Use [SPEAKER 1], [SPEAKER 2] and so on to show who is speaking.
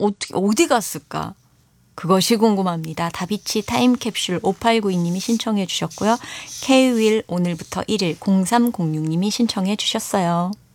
[SPEAKER 1] 어디 갔을까? 그것이 궁금합니다. 다비치 타임캡슐 5892님이 신청해 주셨고요. K-윌 오늘부터 1일 0306님이 신청해 주셨어요.